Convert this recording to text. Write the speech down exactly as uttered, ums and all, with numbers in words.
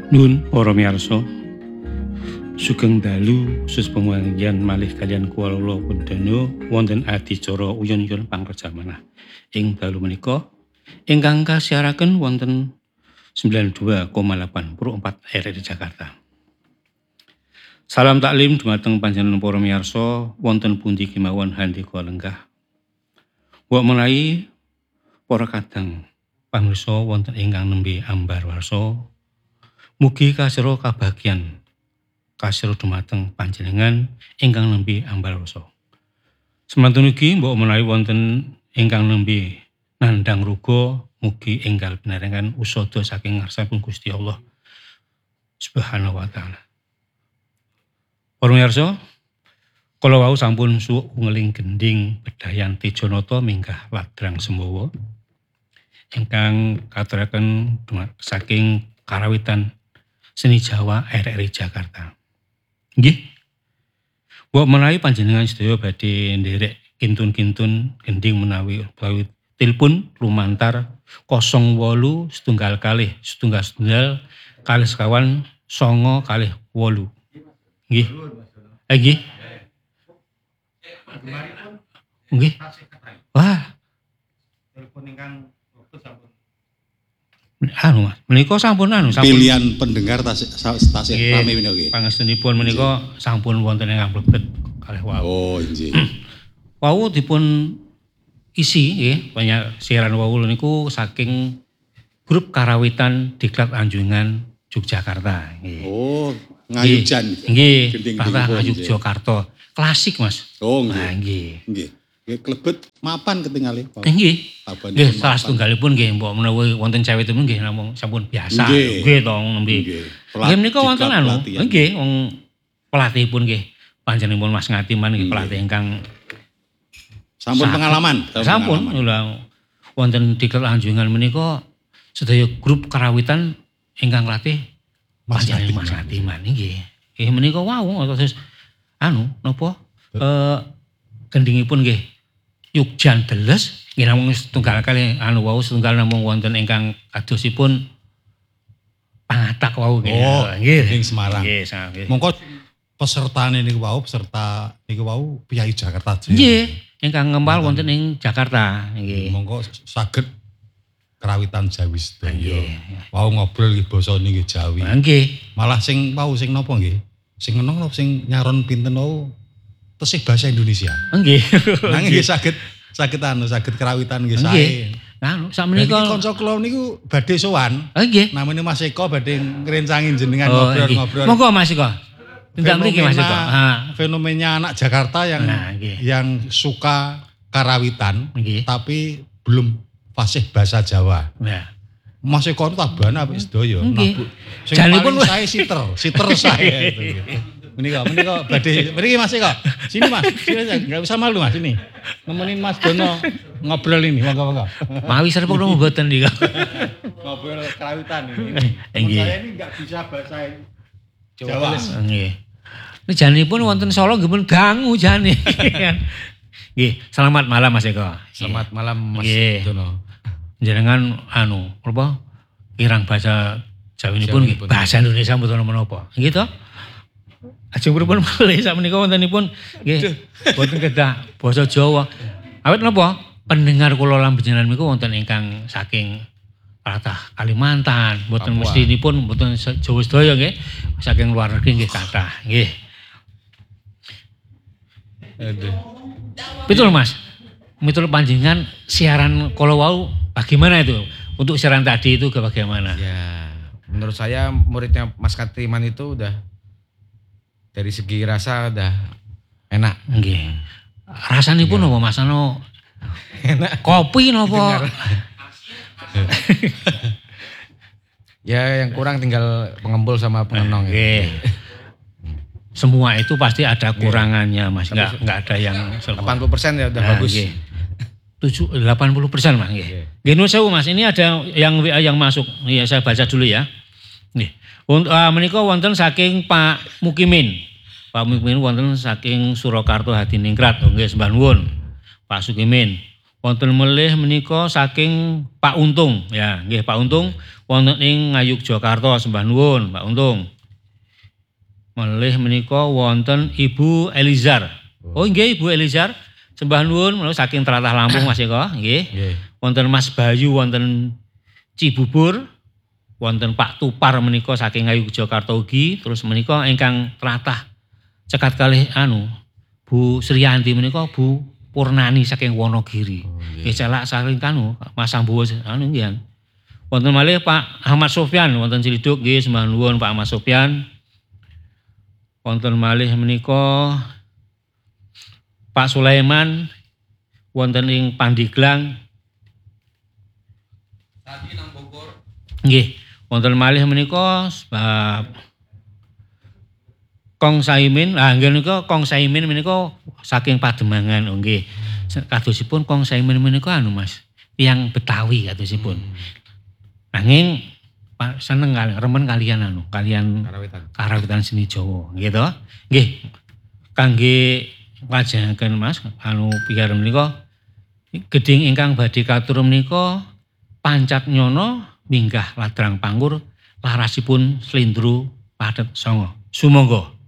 Nuhun para miyarsa, sugeng dalu sus panganggen malih kaliyan kula Wedana wonten adicara uyon-uyon pangreja manah. Ing dalu menika ingkang kasiaraken wonten sembilan puluh dua koma delapan empat R R I Jakarta. Salam taklim dumateng panjenengan para miyarsa wonten pundi kemawon handika lenggah. Wa menawi para kadang pamirsa wonten ingkang nembe ambar warsa, mugi kasira kabagyan kasira dumateng panjenengan ingkang nembe ambar warsa. Semantun ugi mbok menawi wonten ingkang nembe nandhang ruga, mugi enggal pinaringan usada saking ngarsanipun Gusti Allah Subhanahu wa taala. Para miyarsa, kala wau sampun suwuk ngeling gending Bedayan Tejanata minggah Ladrang Sembawa ingkang katuraken saking karawitan seni Jawa R R I Jakarta. Nggih. Mbok menawi panjenengan sedaya badhe nderek kintun-kintun gending menawi utawi telepon lumantar nol wolu setunggal kalih setunggal setunggal kalih sekawan songo kalih wolu. Nggih. Eh nggih. Nggih. Wah. Telepon ingkang sampun anu Mas, menika sampun anu sampun pilihan pendengar tasik tasik rame menika nggih. Pangestunipun menika sampun wonten ingkang blebet kalih wau. Oh, nggih. Wau dipun isi nggih, banyak siaran wau niku saking grup karawitan Diklat Anjungan Yogyakarta nggih. Oh, Ngayujan. Nggih, Tata Yogyakarta. Klasik Mas. Oh, nggih. Nah, nggih. Nggih. Nggih klebet mapan ketingali. Nggih. Nggih, salah setunggalipun nggih mbok menawi wonten cewekipun nggih namung sampun biasa. Nggih to nembe. Nggih menika wonten anu. Nggih, wong pelatihipun nggih panjenenganipun Mas Ngatiman nggih pelatih ingkang sampun pengalaman. Sampun lha wonten Diklat Anjungan menika sedaya grup karawitan ingkang latih panjenengan Mas Ngatiman nggih. Nggih menika wau terus anu napa eh gendingipun nggih Yogjan Deles nggih namung setunggal kali anu wau setunggal namung wonten ingkang kadosipun pangatak wau nggih. Oh, nggih ing Semarang. Nggih, nggih. Mongko pesertane niku wau peserta niku wau Piyai Jakarta Jaya. Nggih, ingkang ngempal wonten ing Jakarta nggih. Mongko saged karawitan Jawi sedaya. Wau ngobrol nggih basa niki Jawi. Nggih. Malah sing wau sing napa nggih? Sing enong sing nyaron pinten wau tesih bahasa Indonesia. Nggih. Nanging saged saged anu saged karawitan nggih sae. Anu sakmenika kanca kula niku badhe sowan. Nggih. Namanya Mas Eko badhe ngrencangi jenengan ngobrol-ngobrol. Monggo Mas Eko. Tindak mriki Mas Eko. Ha. Fenomena anak Jakarta yang nah, yang suka karawitan nggih. Tapi belum fasih bahasa Jawa. Nah. Mas Eko tabana apik sedaya. Sing paling sae siter, siter sae. Menika, menika badhe mriki Mas Eko. Sini Mas, sini aja, enggak usah malu Mas ini. Nemenin Mas Dono ngobrol ini, monggo-monggo. Mawi serep kula mboten iki. Ngobrol karawitan ini. Nggih. Saya ini enggak bisa bahasa Jawa. Nggih. Nek janipun wonten Solo nggih pun dangu jane. Nggih, selamat malam Mas Eko. Selamat malam Mas Dono. Jenengan anu apa kirang bahasa Jawinipun nggih, bahasa Indonesia mboten menapa. Nggih to? Ajeng pripun malih sakmenika wontenipun nggih boten kedah basa Jawa. Awit napa? Pendengar kula lan panjenengan niku wonten ingkang saking kathah Kalimantan, mboten mestinipun mboten Jawa sedaya nggih. Saking luar negeri nggih kathah nggih. Aduh. Betul Mas. Miturut panjenengan siaran kala wau bagaimana itu? Untuk siaran tadi itu bagaimana? Ya, menurut saya muridnya Mas Ngatiman itu udah dari segi rasa udah enak. Nggih. Rasanipun napa Mas ano? Enak. Kopi napa? Ya yang kurang tinggal pengembul sama pengenong. Nggih. Semua itu pasti ada kurangannya Mas. Enggak enggak ada yang delapan puluh persen ya udah nah, bagus. Nggih. tujuh delapan puluh persen Mas nggih. Nggih nuwun sewu Mas, ini ada yang W A yang masuk. Iya saya baca dulu ya. Nggih. Untuk uh, menika wonten saking Pak Mukimin. Pak Mukimin wonten saking Surakarta Hadiningrat. Nggih sembah nuwun. Pak Sukimin. Wonten melih menika saking Pak Untung, ya nggih Pak Untung wonten ing Ngayogyakarta sembah nuwun Pak Untung. Melih menika wonten Ibu Elizar. Oh nggih Ibu Elizar sembah nuwun menika saking tlatah Lampung Mas Eko nggih. Nggih. Wonten Mas Bayu wonten Cibubur. Wonten Pak Tupar menika saking Ngayogyakarta ugi, terus menika ingkang tlatah cekat kalih anu Bu Sriyanti menika Bu Purnani saking Wonogiri. Nggih celak saking kanu Mas Sambowo anu nggih. Wonten malih Pak Ahmad Sofyan wonten Ciliduk nggih sembah nuwun Pak Ahmad Sofyan. Wonten malih menika Pak Sulaiman wonten ing Pandeglang. Tadi nang Bogor. Nggih, wonten malih menika sebab Kong Saimin, lah nggih menika Kong Saimin menika saking Pademangan nggih. Kadosipun Kong Saimin menika anu Mas, tiyang Betawi kadosipun. Nanging Pak seneng kali remen kalian anu, kalian Karawitan. karawitan seni Jawa, nggih to? Nggih. Kangge wajahaken Mas anu pikir menika gedhing ingkang badhe katur menika Pancat Nyono minggah ladrang panggur larasipun slendro padhet sanga. Sumangga.